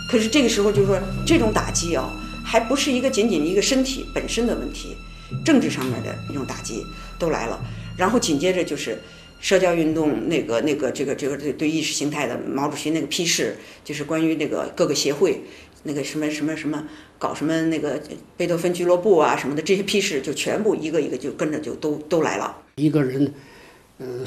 可是这个时候就是说，这种打击啊，还不是仅仅一个身体本身的问题，政治上面的一种打击都来了。然后紧接着就是社交运动这个对意识形态的毛主席那个批示，就是关于那个各个协会那个什么搞什么那个贝多芬俱乐部啊什么的，这些批示就全部一个一个就跟着就都来了。 一个人，